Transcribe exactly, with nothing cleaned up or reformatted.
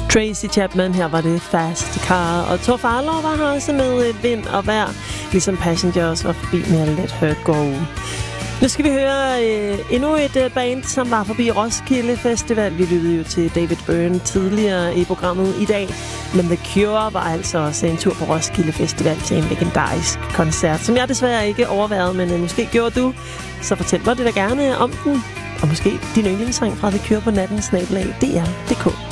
Tracy Chapman, her var det Fast Car. Og Tor Farlov var her også med vind og vejr, ligesom Passengers var forbi med Let Her Go. Nu skal vi høre øh, endnu et øh, band, som var forbi Roskilde Festival. Vi lyttede jo til David Byrne tidligere i programmet i dag. Men The Cure var altså også en tur på Roskilde Festival til en legendarisk koncert, som jeg desværre ikke overværede, men øh, måske gjorde du. Så fortæl mig det da gerne om den. Og måske din yndlingssang fra The Cure på natten, snabel-a D R punktum d k.